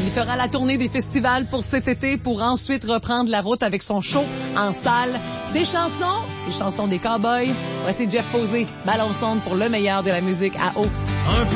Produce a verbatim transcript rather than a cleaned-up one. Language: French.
Il fera la tournée des festivals pour cet été pour ensuite reprendre la route avec son show en salle. Ses chansons, les chansons des cowboys. Voici Jeff Posey, Ballon sonde pour le meilleur de la musique à eau.